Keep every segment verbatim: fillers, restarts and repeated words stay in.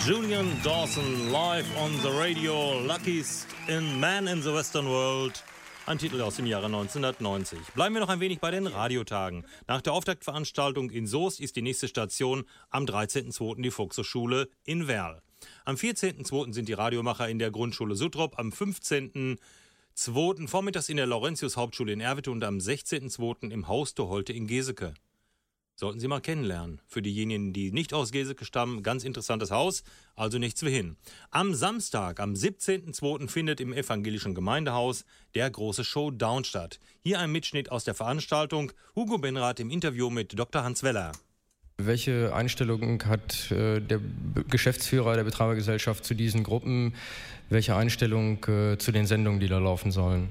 Julian Dawson live on the radio, Luckiest in Man in the Western World. Ein Titel aus dem Jahre neunzehnhundertneunzig. Bleiben wir noch ein wenig bei den Radiotagen. Nach der Auftaktveranstaltung in Soest ist die nächste Station am dreizehnten zweiten die Volkshochschule in Werl. Am vierzehnten zweiten sind die Radiomacher in der Grundschule Suttrop, am fünfzehnten zweiten vormittags in der Laurentius-Hauptschule in Erwitte und am sechzehnten zweiten im Haus der Holte in Geseke. Sollten Sie mal kennenlernen. Für diejenigen, die nicht aus Geseke stammen, ganz interessantes Haus, also nichts wie hin. Am Samstag, am siebzehnten zweiten findet im evangelischen Gemeindehaus der große Showdown statt. Hier ein Mitschnitt aus der Veranstaltung. Hugo Benrath im Interview mit Doktor Hans Weller. Welche Einstellung hat äh, der B- Geschäftsführer der Betreibergesellschaft zu diesen Gruppen? Welche Einstellung äh, zu den Sendungen, die da laufen sollen?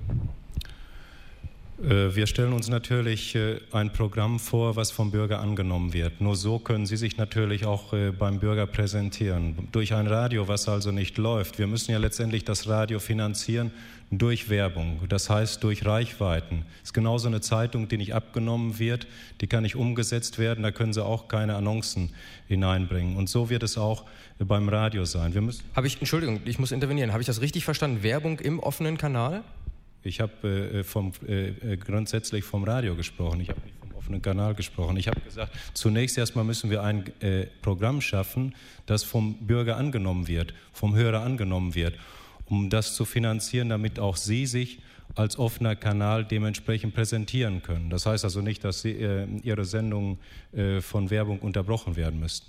Wir stellen uns natürlich ein Programm vor, was vom Bürger angenommen wird. Nur so können Sie sich natürlich auch beim Bürger präsentieren. Durch ein Radio, was also nicht läuft. Wir müssen ja letztendlich das Radio finanzieren durch Werbung, das heißt durch Reichweiten. Es ist genauso eine Zeitung, die nicht abgenommen wird, die kann nicht umgesetzt werden, da können Sie auch keine Annoncen hineinbringen. Und so wird es auch beim Radio sein. Wir müssen Habe ich, Entschuldigung, ich muss intervenieren. Habe ich das richtig verstanden? Werbung im offenen Kanal? Ich habe äh, vom, äh, grundsätzlich vom Radio gesprochen, ich habe nicht vom offenen Kanal gesprochen. Ich habe gesagt, zunächst erstmal müssen wir ein äh, Programm schaffen, das vom Bürger angenommen wird, vom Hörer angenommen wird, um das zu finanzieren, damit auch Sie sich als offener Kanal dementsprechend präsentieren können. Das heißt also nicht, dass Sie, äh, Ihre Sendungen äh, von Werbung unterbrochen werden müssten.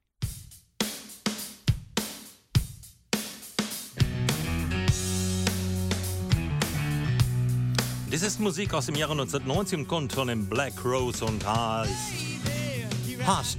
Das ist Musik aus dem Jahre neunzehnhundertneunzig und kommt von den Black Rose und heißt Hush